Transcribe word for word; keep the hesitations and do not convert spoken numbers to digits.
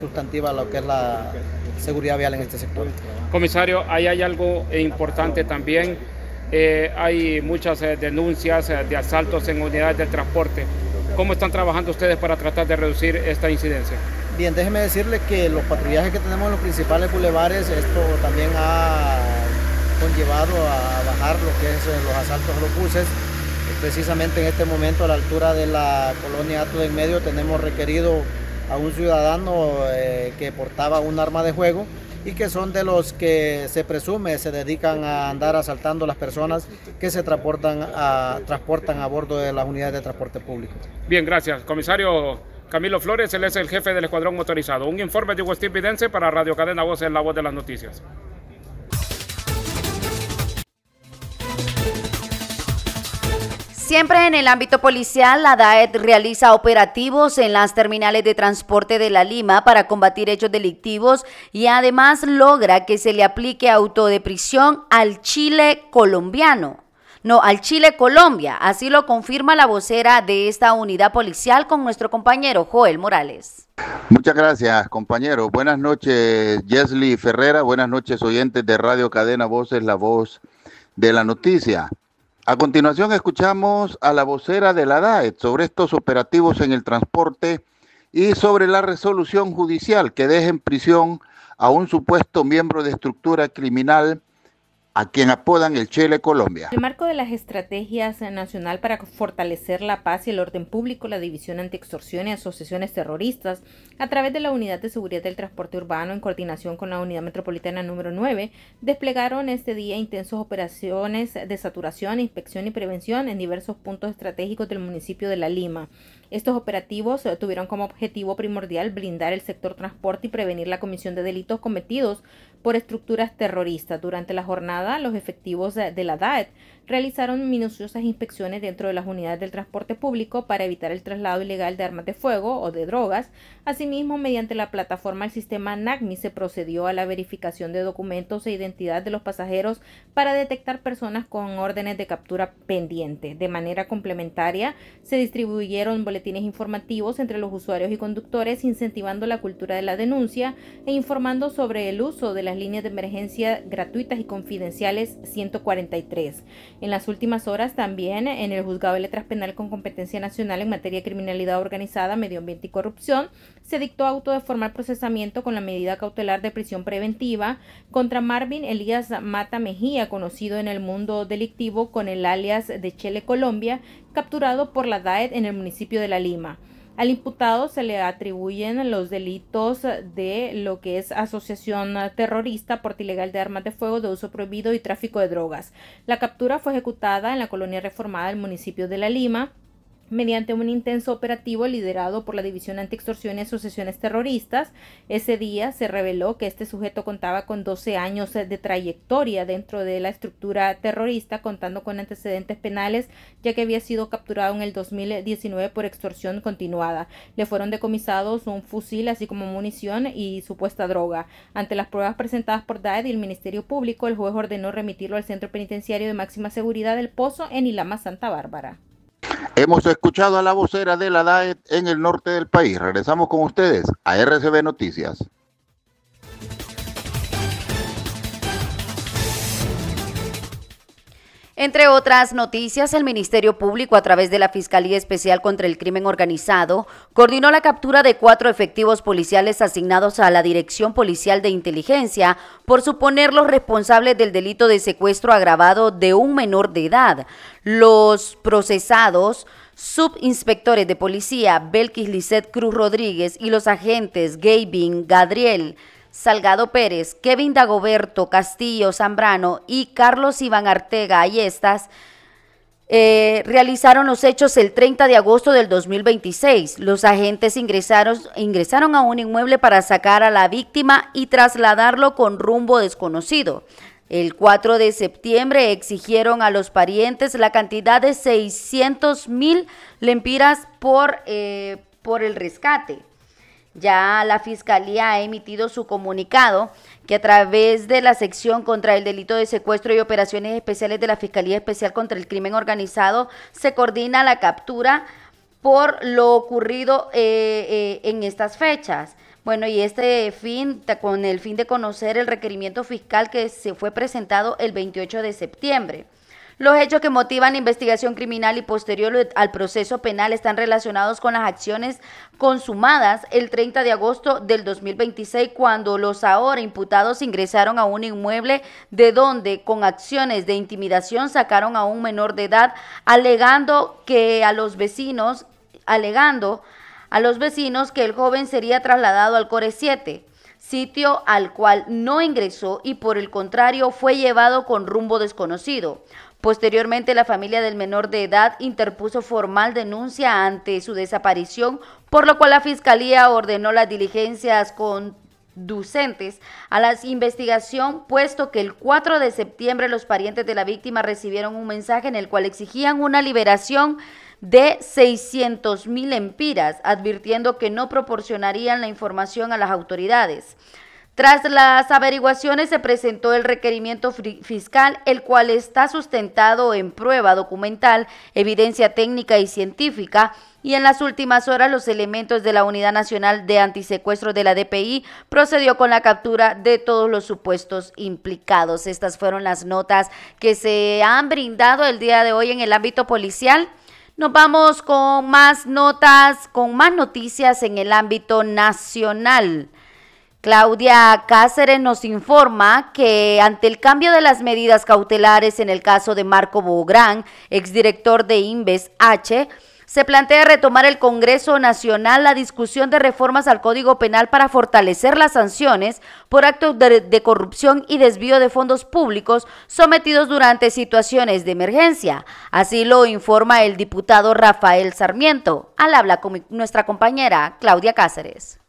sustantiva a lo que es la seguridad vial en este sector. Comisario, ahí hay algo importante también. Eh, hay muchas eh, denuncias eh, de asaltos en unidades de transporte. ¿Cómo están trabajando ustedes para tratar de reducir esta incidencia? Bien, déjeme decirle que los patrullajes que tenemos en los principales bulevares, esto también ha conllevado a bajar lo que es los asaltos a los buses. Precisamente en este momento, a la altura de la colonia Ato de en Medio, tenemos requerido a un ciudadano eh, que portaba un arma de fuego y que son de los que se presume se dedican a andar asaltando a las personas que se transportan a, transportan a bordo de las unidades de transporte público. Bien, gracias. Comisario Camilo Flores, él es el jefe del escuadrón motorizado. Un informe de Hugo Steve Vidente para Radio Cadena Voces, la voz de las noticias. Siempre en el ámbito policial, la D A E T realiza operativos en las terminales de transporte de La Lima para combatir hechos delictivos y además logra que se le aplique auto de prisión al Chile colombiano. No, al Chile Colombia, así lo confirma la vocera de esta unidad policial con nuestro compañero Joel Morales. Muchas gracias, compañero. Buenas noches, Yesli Ferrera. Buenas noches, oyentes de Radio Cadena Voces, la voz de la noticia. A continuación escuchamos a la vocera de la D A E T sobre estos operativos en el transporte y sobre la resolución judicial que deja en prisión a un supuesto miembro de estructura criminal a quien apodan el Chile Colombia. En el marco de las estrategias nacional para fortalecer la paz y el orden público, la División Antiextorsión y Asociaciones Terroristas, a través de la Unidad de Seguridad del Transporte Urbano, en coordinación con la Unidad Metropolitana número nueve, desplegaron este día intensas operaciones de saturación, inspección y prevención en diversos puntos estratégicos del municipio de La Lima. Estos operativos tuvieron como objetivo primordial blindar el sector transporte y prevenir la comisión de delitos cometidos por estructuras terroristas. Durante la jornada, los efectivos de la D A E T realizaron minuciosas inspecciones dentro de las unidades del transporte público para evitar el traslado ilegal de armas de fuego o de drogas. Asimismo, mediante la plataforma del sistema NACMI se procedió a la verificación de documentos e identidad de los pasajeros para detectar personas con órdenes de captura pendiente. De manera complementaria, se distribuyeron boletines informativos entre los usuarios y conductores, incentivando la cultura de la denuncia e informando sobre el uso de las líneas de emergencia gratuitas y confidenciales ciento cuarenta y tres. En las últimas horas también en el Juzgado de Letras Penal con competencia nacional en materia de criminalidad organizada, medio ambiente y corrupción, se dictó auto de formal procesamiento con la medida cautelar de prisión preventiva contra Marvin Elías Mata Mejía, conocido en el mundo delictivo con el alias de Chile Colombia, capturado por la D A E T en el municipio de La Lima. Al imputado se le atribuyen los delitos de lo que es asociación terrorista, porte ilegal de armas de fuego, de uso prohibido y tráfico de drogas. La captura fue ejecutada en la colonia reformada del municipio de La Lima, mediante un intenso operativo liderado por la División Antiextorsión y Asociaciones Terroristas. Ese día se reveló que este sujeto contaba con doce años de trayectoria dentro de la estructura terrorista, contando con antecedentes penales, ya que había sido capturado en el dos mil diecinueve por extorsión continuada. Le fueron decomisados un fusil, así como munición y supuesta droga. Ante las pruebas presentadas por D A E T y el Ministerio Público, el juez ordenó remitirlo al Centro Penitenciario de Máxima Seguridad del Pozo en Ilama, Santa Bárbara. Hemos escuchado a la vocera de la D A E T en el norte del país. Regresamos con ustedes a R C B Noticias. Entre otras noticias, el Ministerio Público, a través de la Fiscalía Especial contra el Crimen Organizado, coordinó la captura de cuatro efectivos policiales asignados a la Dirección Policial de Inteligencia por suponerlos responsables del delito de secuestro agravado de un menor de edad. Los procesados, subinspectores de policía Belkis Lisset Cruz Rodríguez y los agentes Gavin Gadriel Salgado Pérez, Kevin Dagoberto Castillo Zambrano y Carlos Iván Artega Ayestas, eh, realizaron los hechos el treinta de agosto del dos mil veintiséis. Los agentes ingresaron, ingresaron a un inmueble para sacar a la víctima y trasladarlo con rumbo desconocido. El cuatro de septiembre exigieron a los parientes la cantidad de seiscientos mil lempiras por, eh, por el rescate. Ya la Fiscalía ha emitido su comunicado que a través de la sección contra el delito de secuestro y operaciones especiales de la Fiscalía Especial contra el Crimen Organizado se coordina la captura por lo ocurrido eh, eh, en estas fechas. Bueno, y este fin, con el fin de conocer el requerimiento fiscal que se fue presentado el veintiocho de septiembre. Los hechos que motivan la investigación criminal y posterior al proceso penal están relacionados con las acciones consumadas el treinta de agosto del dos mil veintiséis, cuando los ahora imputados ingresaron a un inmueble de donde con acciones de intimidación sacaron a un menor de edad, alegando que a los vecinos, alegando a los vecinos que el joven sería trasladado al Core siete, sitio al cual no ingresó y por el contrario fue llevado con rumbo desconocido. Posteriormente, la familia del menor de edad interpuso formal denuncia ante su desaparición, por lo cual la Fiscalía ordenó las diligencias conducentes a la investigación, puesto que el cuatro de septiembre los parientes de la víctima recibieron un mensaje en el cual exigían una liberación de seiscientos mil empiras, advirtiendo que no proporcionarían la información a las autoridades. Tras las averiguaciones se presentó el requerimiento fiscal, el cual está sustentado en prueba documental, evidencia técnica y científica, y en las últimas horas los elementos de la Unidad Nacional de Antisecuestro de la D P I procedió con la captura de todos los supuestos implicados. Estas fueron las notas que se han brindado el día de hoy en el ámbito policial. Nos vamos con más notas, con más noticias en el ámbito nacional. Claudia Cáceres nos informa que ante el cambio de las medidas cautelares en el caso de Marco Bográn, exdirector de Inves H, se plantea retomar el Congreso Nacional la discusión de reformas al Código Penal para fortalecer las sanciones por actos de, de corrupción y desvío de fondos públicos sometidos durante situaciones de emergencia. Así lo informa el diputado Rafael Sarmiento. Al habla con nuestra compañera Claudia Cáceres.